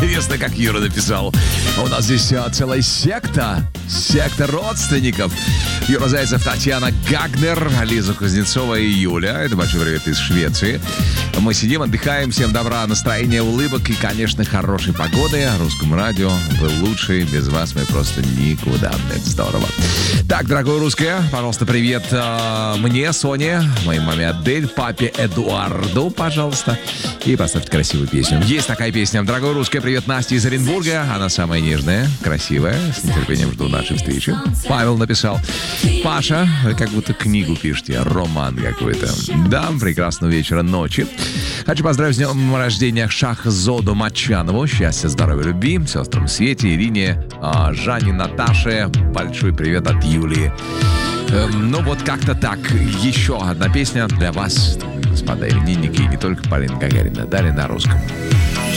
Интересно, как Юра написал. У нас здесь целая секта родственников. Юра Зайцев, Татьяна Гагнер, Лиза Кузнецова и Юля. Это большой привет из Швеции. Мы сидим, отдыхаем. Всем добра, настроения, улыбок и, конечно, хорошей погоды. Русскому радио вы лучшие. Без вас мы просто никуда. Это здорово. Так, дорогое русское, пожалуйста, привет мне, Соне, моей маме Адель, папе Эдуарду, пожалуйста. И поставьте красивую песню. Есть такая песня. Дорогое русское, привет Насте из Оренбурга. Она самая нежная, красивая. С нетерпением жду нашей встречи. Павел написал. Паша, вы как будто книгу пишете, роман какой-то. Да, прекрасного вечера, ночи. Хочу поздравить с днем рождения Шахзоду Мачанову. Счастья, здоровья, любви. Сестрам Свете, Ирине, Жанне, Наташе. Большой привет от Юлии. Ну вот как-то так. Еще одна песня для вас, господа именинники, и не только Полина Гагарина. Далее на русском.